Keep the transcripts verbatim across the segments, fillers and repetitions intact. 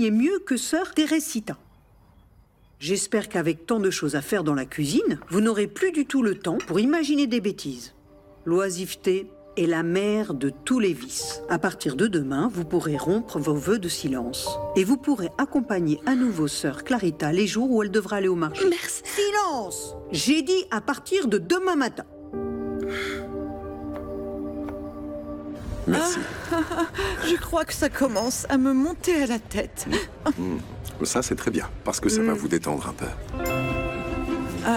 travaillez mieux que sœur Teresita. J'espère qu'avec tant de choses à faire dans la cuisine, vous n'aurez plus du tout le temps pour imaginer des bêtises. L'oisiveté est la mère de tous les vices. À partir de demain, vous pourrez rompre vos vœux de silence. Et vous pourrez accompagner à nouveau sœur Clarita les jours où elle devra aller au marché. Merci. Silence! J'ai dit à partir de demain matin. Merci. Ah, ah, ah, je crois que ça commence à me monter à la tête. Mmh. Ça, c'est très bien, parce que ça mmh. va vous détendre un peu. Ah.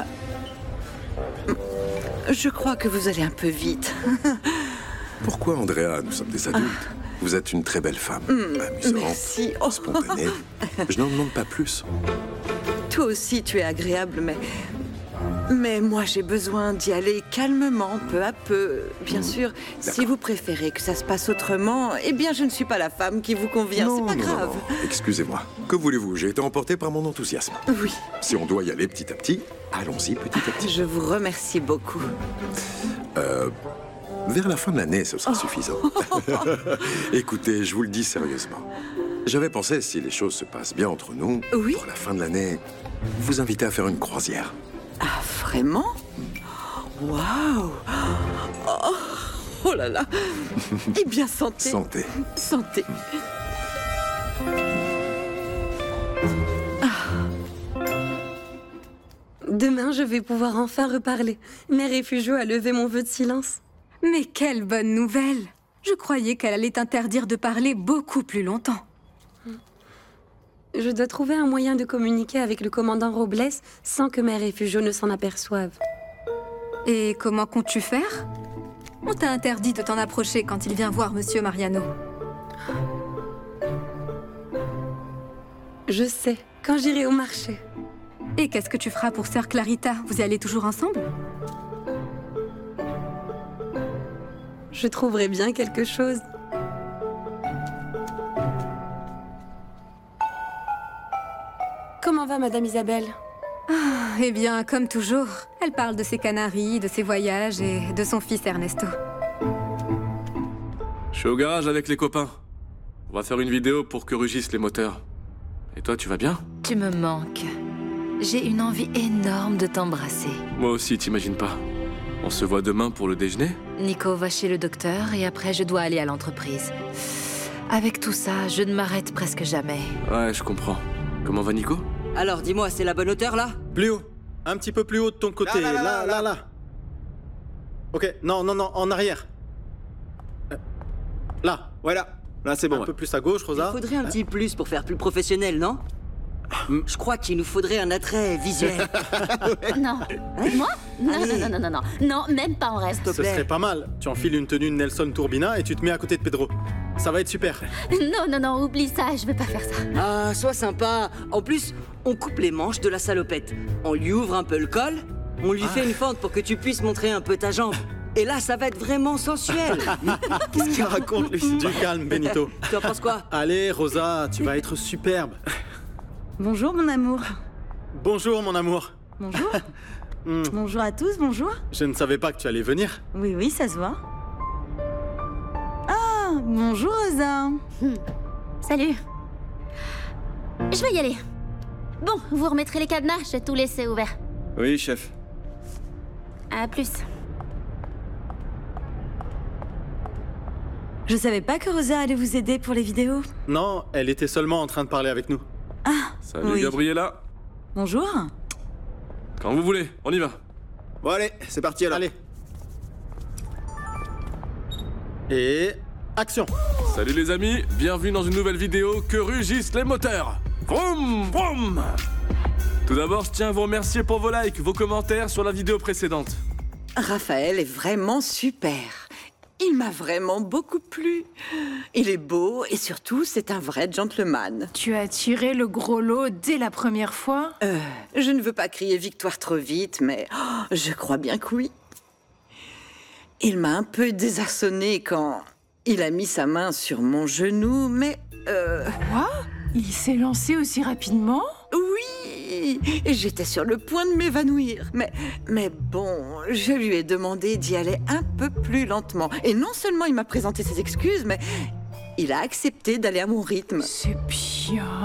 Je crois que vous allez un peu vite. Pourquoi, Andrea? Nous sommes des adultes. Ah. Vous êtes une très belle femme. Mmh. Amusante, Merci. Oh. spontanée. Je n'en demande pas plus. Toi aussi, tu es agréable, mais... Mais moi, j'ai besoin d'y aller calmement, peu à peu. Bien mmh. sûr, si vous préférez que ça se passe autrement, eh bien, je ne suis pas la femme qui vous convient. C'est pas non, grave. Non, non. Excusez-moi. Que voulez-vous? J'ai été emporté par mon enthousiasme. Oui. Si on doit y aller petit à petit, allons-y petit à petit. Je vous remercie beaucoup. Euh... Vers la fin de l'année, ce sera oh. suffisant. Écoutez, je vous le dis sérieusement. J'avais pensé, si les choses se passent bien entre nous, oui. pour la fin de l'année, vous inviter à faire une croisière. Ah, vraiment? Waouh! Oh, oh là là! Eh bien, santé! Santé. Santé. Ah. Demain, je vais pouvoir enfin reparler. Mère Refugio a levé mon vœu de silence. Mais quelle bonne nouvelle! Je croyais qu'elle allait t'interdire de parler beaucoup plus longtemps. Je dois trouver un moyen de communiquer avec le commandant Robles sans que Mère Refugio ne s'en aperçoive. Et comment comptes-tu faire? On t'a interdit de t'en approcher quand il vient voir Monsieur Mariano. Je sais, quand j'irai au marché. Et qu'est-ce que tu feras pour Sœur Clarita? Vous y allez toujours ensemble? Je trouverai bien quelque chose. Comment va Madame Isabelle? Ah, eh bien, comme toujours. Elle parle de ses canaries, de ses voyages et de son fils Ernesto. Je suis au garage avec les copains. On va faire une vidéo pour que rugissent les moteurs. Et toi, tu vas bien? Tu me manques. J'ai une envie énorme de t'embrasser. Moi aussi, t'imagines pas. On se voit demain pour le déjeuner? Nico va chez le docteur et après, je dois aller à l'entreprise. Avec tout ça, je ne m'arrête presque jamais. Ouais, je comprends. Comment va Nico? Alors, dis-moi, c'est la bonne hauteur, là? Plus haut. Un petit peu plus haut de ton côté. Là, là, là, là. là, là. Ok, non, non, non, en arrière. Là. Voilà. Là, c'est bon. Un ouais. peu plus à gauche, Rosa. Il faudrait un petit plus pour faire plus professionnel, non? Je crois qu'il nous faudrait un attrait visuel. Non. Hein? Moi? Non, non, non, non, non, non. Non, même pas en reste. Ce serait pas mal. Tu enfiles une tenue Nelson Turbina et tu te mets à côté de Pedro. Ça va être super. Non, non, non, oublie ça, je vais pas faire ça. Ah, sois sympa. En plus, on coupe les manches de la salopette. On lui ouvre un peu le col, on lui ah. fait une fente pour que tu puisses montrer un peu ta jambe. Et là, ça va être vraiment sensuel. Qu'est-ce qu'il raconte, lui? Du calme, Benito. Tu en penses quoi? Allez, Rosa, tu vas être superbe. Bonjour, mon amour. Bonjour, mon amour. Bonjour. mm. Bonjour à tous, bonjour. Je ne savais pas que tu allais venir. Oui, oui, ça se voit. Ah, bonjour, Rosa. Hmm. Salut. Je vais y aller. Bon, vous remettrez les cadenas, j'ai tout laissé ouvert. Oui, chef. À plus. Je savais pas que Rosa allait vous aider pour les vidéos. Non, elle était seulement en train de parler avec nous. Ah, salut oui. Gabriella. Bonjour. Quand vous voulez, on y va. Bon allez, c'est parti alors. Allez. Et... action. Salut les amis, bienvenue dans une nouvelle vidéo Que rugissent les moteurs. Vroom, vroom. Tout d'abord, je tiens à vous remercier pour vos likes, vos commentaires sur la vidéo précédente. Raphaël est vraiment super. Il m'a vraiment beaucoup plu. Il est beau et surtout, c'est un vrai gentleman. Tu as tiré le gros lot dès la première fois? Euh, je ne veux pas crier victoire trop vite, mais oh, je crois bien que oui. Il m'a un peu désarçonné quand il a mis sa main sur mon genou, mais... Euh... Quoi? Il s'est lancé aussi rapidement? Oui, j'étais sur le point de m'évanouir. Mais, mais bon, je lui ai demandé d'y aller un peu plus lentement. Et non seulement il m'a présenté ses excuses, mais il a accepté d'aller à mon rythme. C'est bien.